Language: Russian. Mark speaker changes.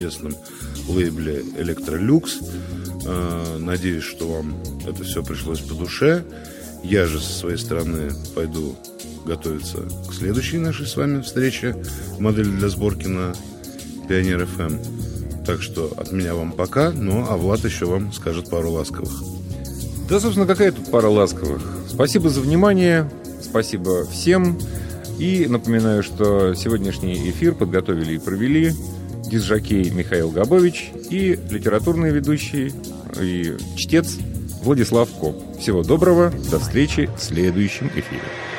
Speaker 1: известном лейбле «Электролюкс». Надеюсь, что вам это все пришлось по душе. Я же со своей стороны пойду готовиться к следующей нашей с вами встрече «Модель для сборки» на Пионер ФМ. Так что от меня вам пока, а Влад еще вам скажет пару ласковых.
Speaker 2: Да, собственно, какая тут пара ласковых. Спасибо за внимание, спасибо всем. И напоминаю, что сегодняшний эфир подготовили и провели диск-жокей Михаил Габович и литературный ведущий и чтец Владислав Коп. Всего доброго, до встречи в следующем эфире.